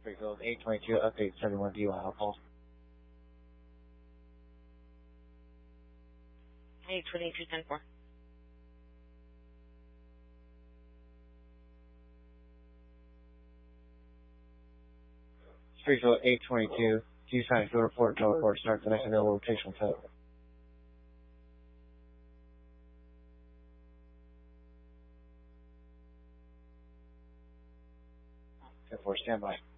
Springfield 822, update 71 DUI alcohol. 822-10-4. Springfield 822, do you sign field report, no report, start the next available rotational code. 10-4, stand by.